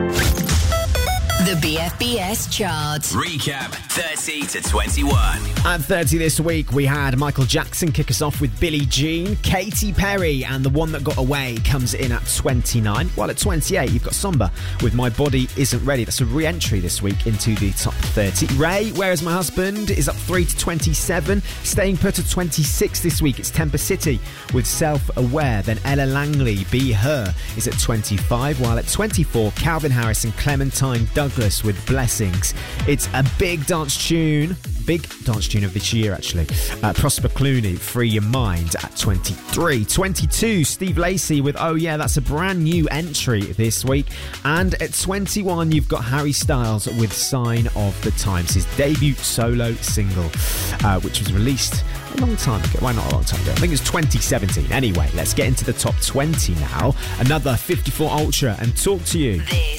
The BFBS chart. Recap 30 to 21. At 30 this week, we had Michael Jackson kick us off with Billie Jean. Katy Perry and The One That Got Away comes in at 29. While at 28, you've got Somber with My Body Isn't Ready. That's a re-entry this week into the top 30. Ray, Where Is My Husband, is up 3 to 27. Staying put at 26 this week, it's Temper City with Self-Aware. Then Ella Langley, Be Her, is at 25. While at 24, Calvin Harris and Clementine Douglas with Blessings. It's a big dance tune of this year, actually. Prosper Clooney, Free Your Mind, at 23. 22, Steve Lacy with Oh Yeah, that's a brand new entry this week. And at 21, you've got Harry Styles with Sign of the Times, his debut solo single, which was released a long time ago. Well, not a long time ago. I think it was 2017. Anyway, let's get into the top 20 now. Another 54 Ultra and Talk to You. This